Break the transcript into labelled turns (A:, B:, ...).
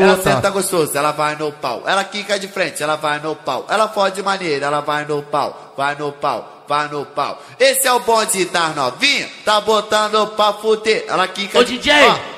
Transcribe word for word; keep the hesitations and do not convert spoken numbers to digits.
A: ela
B: outra.
A: senta gostoso, ela vai no pau. Ela quica de frente, ela vai no pau. Ela fode maneira, ela vai no pau. Vai no pau, vai no pau. Esse é o bonde das novinhas, tá botando pra fuder. Ela quica
C: Ô,
A: de...
C: D J,
A: Ó.